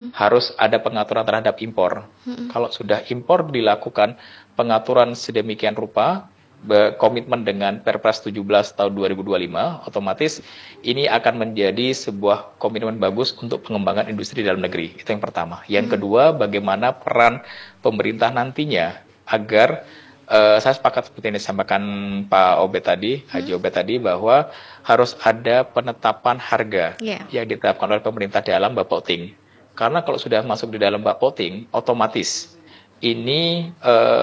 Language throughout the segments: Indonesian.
harus ada pengaturan terhadap impor. Kalau sudah impor dilakukan pengaturan sedemikian rupa, berkomitmen dengan Perpres 17 tahun 2025, otomatis ini akan menjadi sebuah komitmen bagus untuk pengembangan industri dalam negeri. Itu yang pertama. Yang kedua, bagaimana peran pemerintah nantinya agar saya sepakat seperti yang disampaikan Pak Obed tadi, Haji Obed tadi, bahwa harus ada penetapan harga yang ditetapkan oleh pemerintah dalam Bapauting. Karena kalau sudah masuk di dalam Bapauting, otomatis ini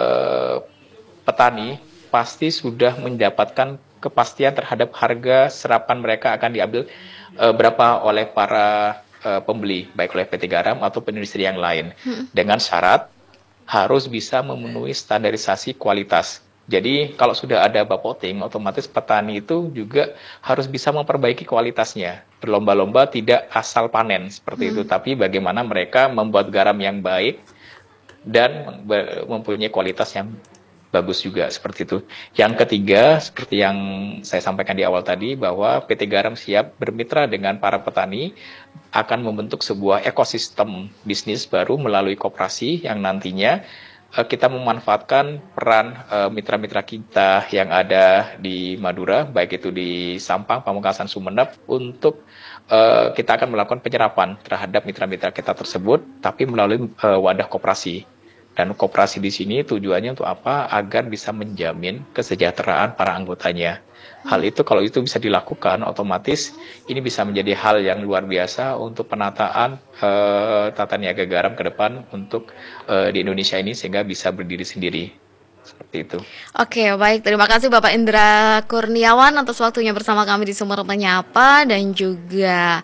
petani pasti sudah mendapatkan kepastian terhadap harga serapan mereka akan diambil berapa oleh para pembeli, baik oleh PT Garam atau industri yang lain, dengan syarat harus bisa memenuhi standarisasi kualitas. Jadi kalau sudah ada Bapauting, otomatis petani itu juga harus bisa memperbaiki kualitasnya. Berlomba-lomba tidak asal panen seperti itu, tapi bagaimana mereka membuat garam yang baik dan mempunyai kualitas yang bagus juga, seperti itu. Yang ketiga, seperti yang saya sampaikan di awal tadi, bahwa PT Garam siap bermitra dengan para petani, akan membentuk sebuah ekosistem bisnis baru melalui koperasi yang nantinya kita memanfaatkan peran mitra-mitra kita yang ada di Madura, baik itu di Sampang, Pamekasan, Sumeneb, untuk kita akan melakukan penyerapan terhadap mitra-mitra kita tersebut, tapi melalui wadah koperasi. Dan koperasi di sini tujuannya untuk apa? Agar bisa menjamin kesejahteraan para anggotanya. Hal itu kalau itu bisa dilakukan, otomatis ini bisa menjadi hal yang luar biasa untuk penataan tata niaga garam ke depan untuk di Indonesia ini, sehingga bisa berdiri sendiri. Seperti itu. Oke, baik. Terima kasih Bapak Indra Kurniawan atas waktunya bersama kami di Sumber Menyapa, dan juga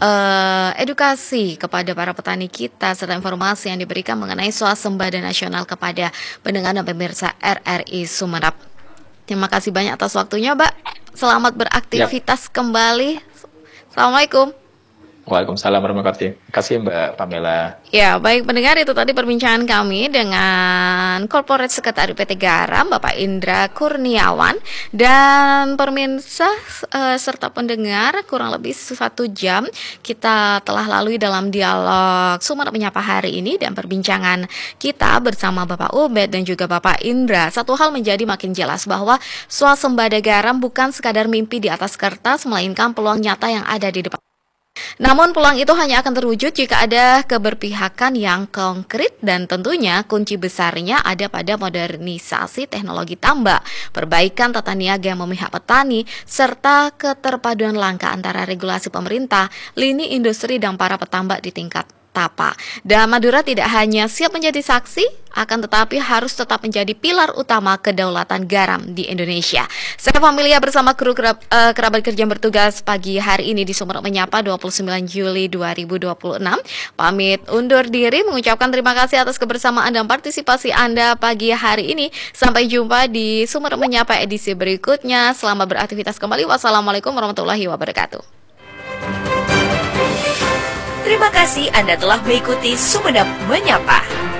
edukasi kepada para petani kita serta informasi yang diberikan mengenai swasembada nasional kepada pendengar dan pemirsa RRI Sumeneb. Terima kasih banyak atas waktunya, Mbak. Selamat beraktivitas kembali. Assalamualaikum. Waalaikumsalam warahmatullahi wabarakatuh. Terima kasih Mbak Pamela. Ya, baik pendengar, itu tadi perbincangan kami dengan Corporate Secretary PT Garam, Bapak Indra Kurniawan, dan pemirsa serta pendengar, kurang lebih 1 jam kita telah lalui dalam dialog Sumeneb Menyapa hari ini, dan perbincangan kita bersama Bapak Obed dan juga Bapak Indra. Satu hal menjadi makin jelas, bahwa swasembada garam bukan sekadar mimpi di atas kertas, melainkan peluang nyata yang ada di depan. Namun peluang itu hanya akan terwujud jika ada keberpihakan yang konkret, dan tentunya kunci besarnya ada pada modernisasi teknologi tambak, perbaikan tata niaga yang memihak petani, serta keterpaduan langkah antara regulasi pemerintah, lini industri, dan para petambak di tingkat tapa. Dan Madura tidak hanya siap menjadi saksi, akan tetapi harus tetap menjadi pilar utama kedaulatan garam di Indonesia. Saya Familia bersama kru kerabat kerja yang bertugas pagi hari ini di Sumeneb Menyapa 29 Juli 2026 pamit undur diri, mengucapkan terima kasih atas kebersamaan dan partisipasi Anda pagi hari ini. Sampai jumpa di Sumeneb Menyapa edisi berikutnya. Selamat beraktivitas kembali. Wassalamualaikum warahmatullahi wabarakatuh. Terima kasih Anda telah mengikuti Sumeneb Menyapa.